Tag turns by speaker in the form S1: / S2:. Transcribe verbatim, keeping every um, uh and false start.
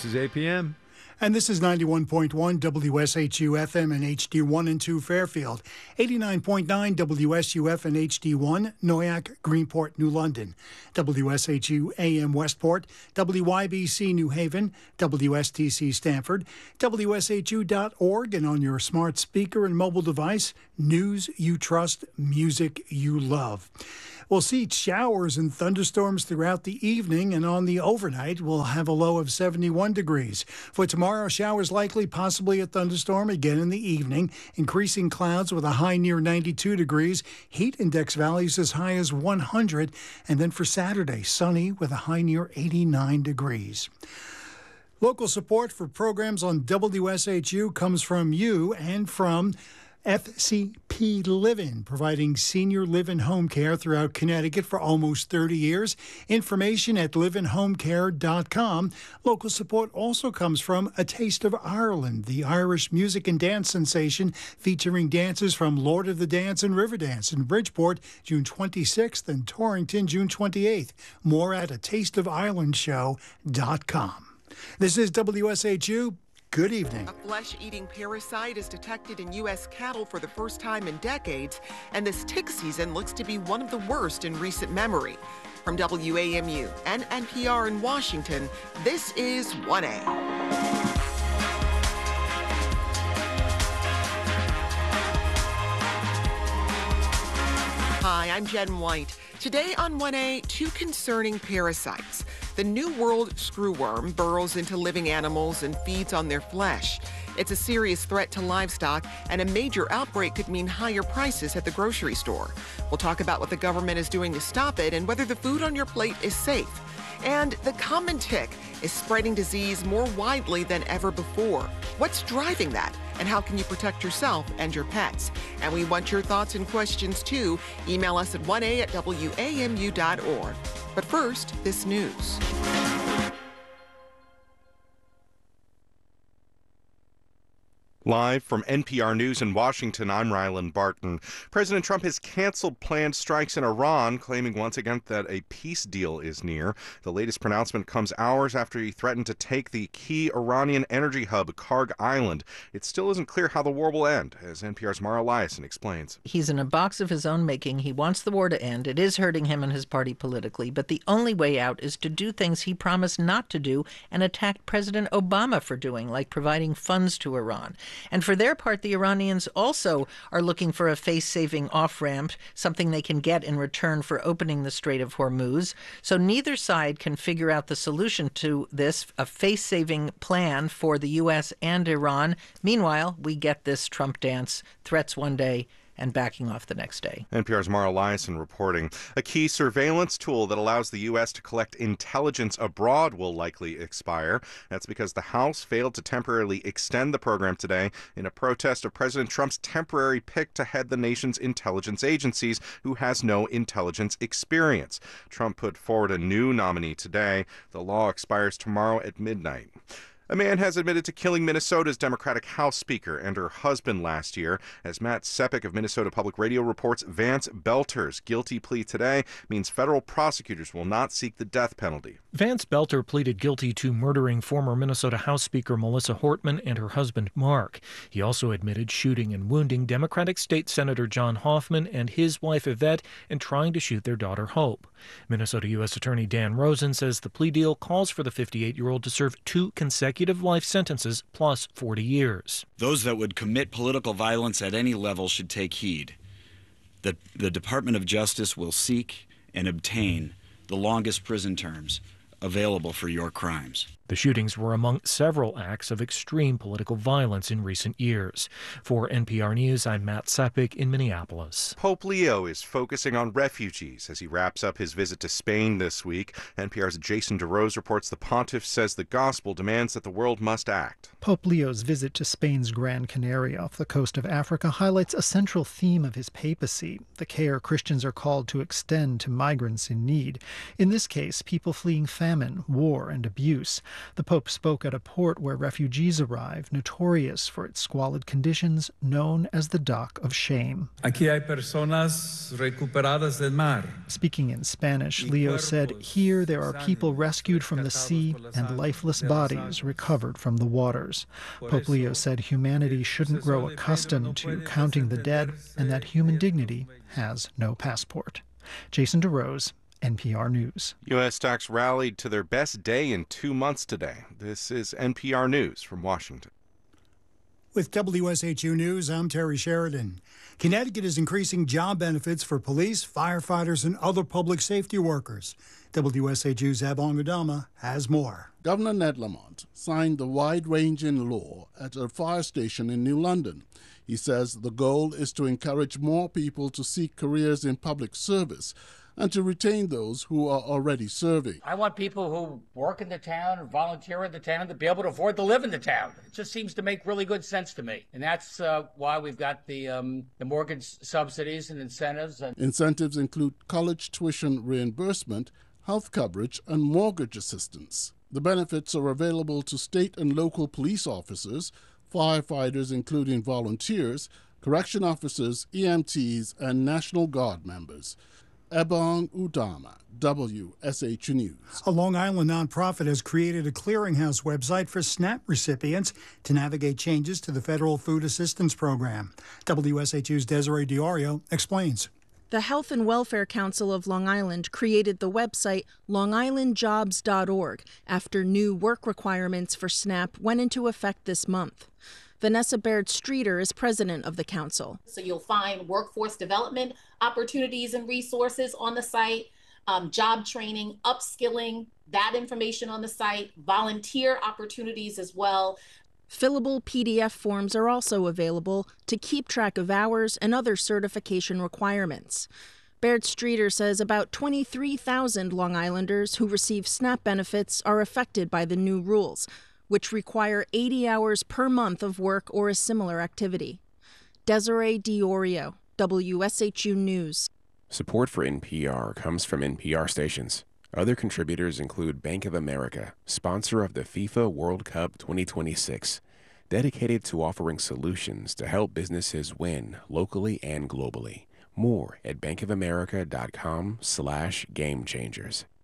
S1: is A P M.
S2: And this is ninety-one point one W S H U F M and H D one and two Fairfield, eighty-nine point nine W S U F and H D one Noyac, Greenport, New London, W S H U A M Westport, W Y B C New Haven, W S T C Stamford, W S H U dot org, and on your smart speaker and mobile device, news you trust, music you love. We'll see showers and thunderstorms throughout the evening, and on the overnight, we'll have a low of seventy-one degrees. For tomorrow, showers likely, possibly a thunderstorm again in the evening. Increasing clouds with a high near ninety-two degrees. Heat index values as high as one hundred. And then for Saturday, sunny with a high near eighty-nine degrees. Local support for programs on W S H U comes from you and from F C P Living, providing senior live-in home care throughout Connecticut for almost thirty years. Information at live in home care dot com. Local support also comes from A Taste of Ireland, the Irish music and dance sensation featuring dancers from Lord of the Dance and Riverdance in Bridgeport, June twenty-sixth, and Torrington, June twenty-eighth. More at a taste of ireland show dot com. This is W S H U. Good evening.
S3: A flesh-eating parasite is detected in U S cattle for the first time in decades, and this tick season looks to be one of the worst in recent memory. From W A M U and N P R in Washington, this is one A. Hi, I'm Jen White. Today on one A, two concerning parasites. The New World screwworm burrows into living animals and feeds on their flesh. It's a serious threat to livestock, and a major outbreak could mean higher prices at the grocery store. We'll talk about what the government is doing to stop it and whether the food on your plate is safe. And the common tick is spreading disease more widely than ever before. What's driving that? And how can you protect yourself and your pets? And we want your thoughts and questions too. Email us at one A at W A M U dot org. But first, this news.
S4: Live from N P R News in Washington, I'm Rylan Barton. President Trump has canceled planned strikes in Iran, claiming once again that a peace deal is near. The latest pronouncement comes hours after he threatened to take the key Iranian energy hub, Karg Island. It still isn't clear how the war will end, as N P R's Mara Liasson explains.
S5: He's in a box of his own making. He wants the war to end. It is hurting him and his party politically, but the only way out is to do things he promised not to do and attacked President Obama for doing, like providing funds to Iran. And for their part, the Iranians also are looking for a face-saving off-ramp, something they can get in return for opening the Strait of Hormuz. So neither side can figure out the solution to this, a face-saving plan for the U S and Iran. Meanwhile, we get this Trump dance, threats one day and backing off the next day.
S4: N P R's Mara Liasson reporting. A key surveillance tool that allows the U S to collect intelligence abroad will likely expire. That's because the House failed to temporarily extend the program today in a protest of President Trump's temporary pick to head the nation's intelligence agencies, who has no intelligence experience. Trump put forward a new nominee today. The law expires tomorrow at midnight. A man has admitted to killing Minnesota's Democratic House Speaker and her husband last year. As Matt Sepik of Minnesota Public Radio reports, Vance Belter's guilty plea today means federal prosecutors will not seek the death penalty.
S6: Vance Belter pleaded guilty to murdering former Minnesota House Speaker Melissa Hortman and her husband Mark. He also admitted shooting and wounding Democratic State Senator John Hoffman and his wife Yvette and trying to shoot their daughter Hope. Minnesota U S Attorney Dan Rosen says the plea deal calls for the fifty-eight-year-old to serve two consecutive life sentences plus forty years.
S7: Those that would commit political violence at any level should take heed. The, the Department of Justice will seek and obtain the longest prison terms available for your crimes.
S6: The shootings were among several acts of extreme political violence in recent years. For N P R News, I'm Matt Sepik in Minneapolis.
S4: Pope Leo is focusing on refugees as he wraps up his visit to Spain this week. N P R's Jason DeRose reports the pontiff says the gospel demands that the world must act.
S8: Pope Leo's visit to Spain's Gran Canaria off the coast of Africa highlights a central theme of his papacy, the care Christians are called to extend to migrants in need. In this case, people fleeing famine, war, and abuse. The Pope spoke at a port where refugees arrive, notorious for its squalid conditions, known as the Dock of Shame.
S1: Aquí hay personas recuperadas del mar.
S8: Speaking in Spanish, Leo said, "Here there are people rescued from the sea and lifeless bodies recovered from the waters." Pope Leo said humanity shouldn't grow accustomed to counting the dead and that human dignity has no passport. Jason DeRose, N P R News.
S4: U S stocks rallied to their best day in two months today. This is N P R News from Washington.
S2: With W S H U News, I'm Terry Sheridan. Connecticut is increasing job benefits for police, firefighters, and other public safety workers. W S H U's Abong Adama has more.
S9: Governor Ned Lamont signed the wide-ranging law at a fire station in New London. He says the goal is to encourage more people to seek careers in public service and to retain those who are already serving.
S10: I want people who work in the town and volunteer in the town to be able to afford to live in the town. It just seems to make really good sense to me. And that's uh, why we've got the, um, the mortgage subsidies and incentives. And
S9: Incentives include college tuition reimbursement, health coverage, and mortgage assistance. The benefits are available to state and local police officers, firefighters including volunteers, correction officers, E M Ts, and National Guard members. Abong Udama, W S H U News.
S2: A Long Island nonprofit has created a clearinghouse website for SNAP recipients to navigate changes to the federal food assistance program. W S H U's Desiree Diorio explains.
S11: The Health and Welfare Council of Long Island created the website long island jobs dot org after new work requirements for SNAP went into effect this month. Vanessa Baird Streeter is president of the council.
S12: So you'll find workforce development opportunities and resources on the site, um, job training, upskilling, that information on the site, volunteer opportunities as well.
S11: Fillable P D F forms are also available to keep track of hours and other certification requirements. Baird Streeter says about twenty-three thousand Long Islanders who receive SNAP benefits are affected by the new rules, which require eighty hours per month of work or a similar activity. Desiree Diorio, W S H U News.
S13: Support for N P R comes from N P R stations. Other contributors include Bank of America, sponsor of the FIFA World Cup twenty twenty-six, dedicated to offering solutions to help businesses win locally and globally. More at bankofamerica.com slash game changers.